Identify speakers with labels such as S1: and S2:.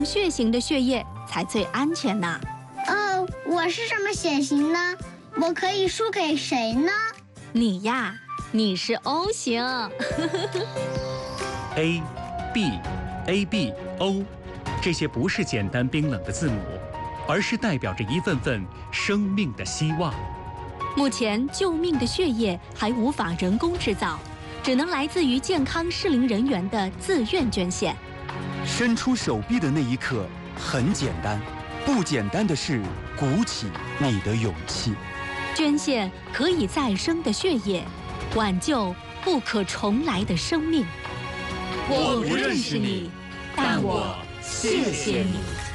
S1: 血型的血液才最安全呢。
S2: 我是什么血型呢？我可以输给谁呢？
S1: 你呀，你是 O 型。
S3: A、B、AB、O， 这些不是简单冰冷的字母，而是代表着一份份生命的希望。
S1: 目前救命的血液还无法人工制造，只能来自于健康适龄人员的自愿捐献。
S4: 伸出手臂的那一刻很简单，不简单的是鼓起你的勇气。
S1: 捐献可以再生的血液，挽救不可重来的生命。
S3: 我不认识你，但我谢谢你。